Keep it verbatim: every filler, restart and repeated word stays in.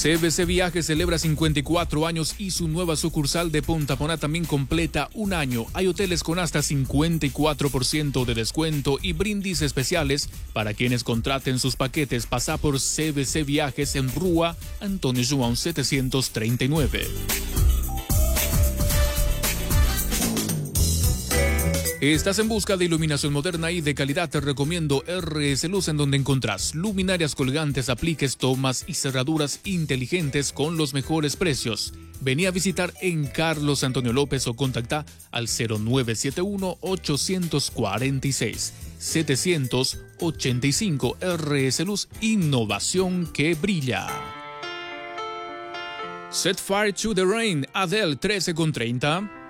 C B C Viajes celebra cincuenta y cuatro años y su nueva sucursal de Punta Poná también completa un año. Hay hoteles con hasta cincuenta y cuatro por ciento de descuento y brindis especiales para quienes contraten sus paquetes. Pasa por C B C Viajes en Rúa Antonio João setecientos treinta y nueve. ¿Estás en busca de iluminación moderna y de calidad? Te recomiendo R S Luz, en donde encontrás luminarias colgantes, apliques, tomas y cerraduras inteligentes con los mejores precios. Vení a visitar en Carlos Antonio López o contacta al cero nueve siete uno, ocho cuatro seis, siete ocho cinco. R S Luz, innovación que brilla. Set Fire to the Rain, Adele, trece con treinta.